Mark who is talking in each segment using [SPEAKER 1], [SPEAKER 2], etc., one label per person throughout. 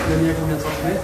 [SPEAKER 1] l'as mis à combien de centimètres?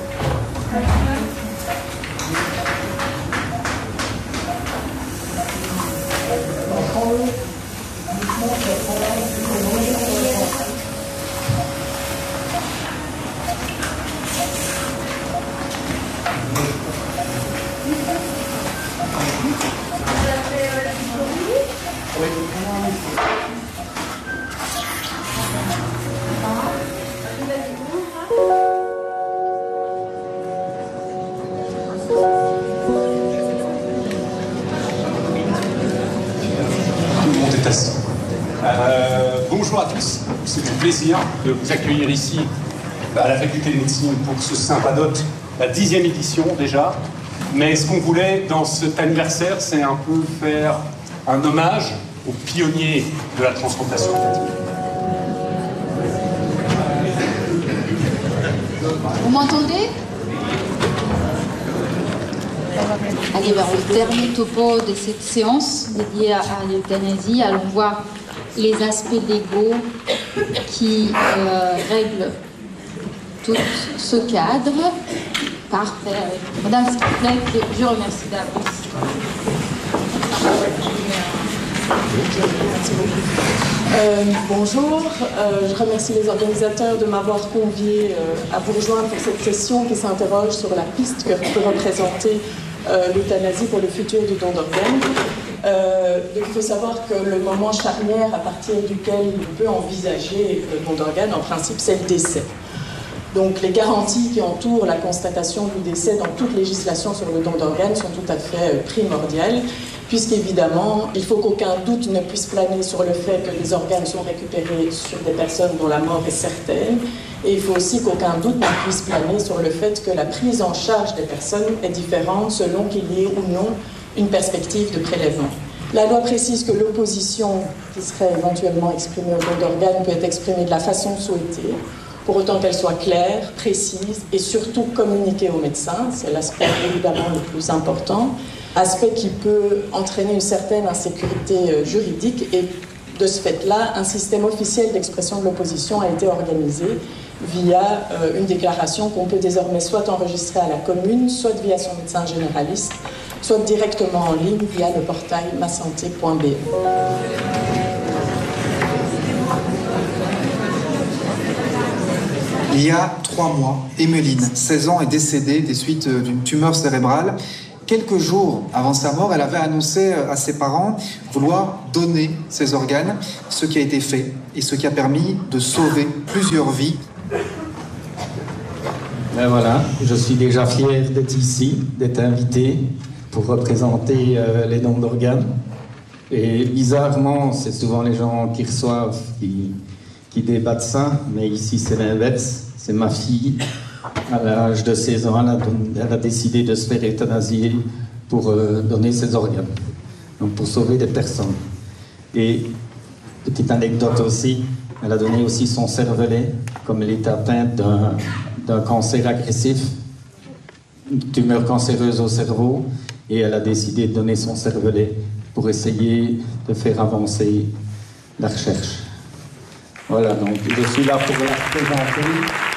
[SPEAKER 2] Bonjour à tous, c'est un plaisir de vous accueillir ici à la faculté de médecine pour ce Sympadote, la 10e édition déjà. Mais ce qu'on voulait dans cet anniversaire, c'est un peu faire un hommage aux pionniers de la transplantation créative.
[SPEAKER 3] Vous m'entendez? Allez, vers le dernier topo de cette séance dédiée à l'euthanasie, allons voir les aspects légaux qui règlent tout ce cadre. Parfait. Madame, s'il vous plaît, je remercie d'avance.
[SPEAKER 4] Bonjour, je remercie les organisateurs de m'avoir convié à vous rejoindre pour cette session qui s'interroge sur la piste que peut représenter l'euthanasie pour le futur du don d'organes. Il faut savoir que le moment charnière à partir duquel on peut envisager le don d'organes, en principe, c'est le décès. Donc les garanties qui entourent la constatation du décès dans toute législation sur le don d'organes sont tout à fait primordiales, puisqu'évidemment, il faut qu'aucun doute ne puisse planer sur le fait que les organes sont récupérés sur des personnes dont la mort est certaine, et il faut aussi qu'aucun doute ne puisse planer sur le fait que la prise en charge des personnes est différente selon qu'il y ait ou non une perspective de prélèvement. La loi précise que l'opposition qui serait éventuellement exprimée au don d'organes peut être exprimée de la façon souhaitée, pour autant qu'elle soit claire, précise et surtout communiquée au médecin. C'est l'aspect évidemment le plus important, aspect qui peut entraîner une certaine insécurité juridique, et de ce fait-là, un système officiel d'expression de l'opposition a été organisé via une déclaration qu'on peut désormais soit enregistrer à la commune, soit via son médecin généraliste, soit directement en ligne via le portail masanté.be.
[SPEAKER 5] Il y a 3 mois, Emeline, 16 ans, est décédée des suites d'une tumeur cérébrale. Quelques jours avant sa mort, elle avait annoncé à ses parents vouloir donner ses organes, ce qui a été fait et ce qui a permis de sauver plusieurs vies.
[SPEAKER 6] Ben voilà, je suis déjà fier d'être ici, d'être invité pour représenter les dons d'organes. Et bizarrement, c'est souvent les gens qui reçoivent qui débattent ça, mais ici c'est l'inverse. C'est ma fille, à l'âge de 16 ans, elle a décidé de se faire euthanasier pour donner ses organes, donc pour sauver des personnes. Et petite anecdote aussi, elle a donné aussi son cervelet, comme elle est atteinte d'un cancer agressif, une tumeur cancéreuse au cerveau, et elle a décidé de donner son cervelet pour essayer de faire avancer la recherche. Voilà, donc je suis là pour la présenter.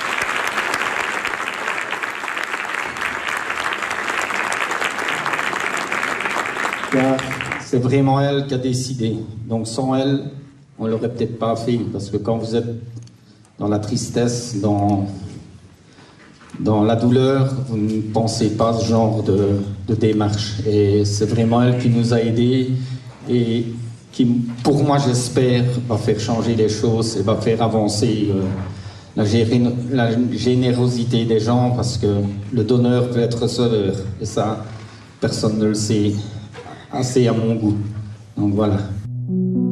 [SPEAKER 6] Car c'est vraiment elle qui a décidé. Donc sans elle, on ne l'aurait peut-être pas fait, parce que quand vous êtes dans la tristesse, dans la douleur, vous ne pensez pas ce genre de démarche. Et c'est vraiment elle qui nous a aidés et qui, pour moi, j'espère, va faire changer les choses et va faire avancer la générosité des gens, parce que le donneur peut être receveur. Et ça, personne ne le sait assez à mon goût. Donc voilà.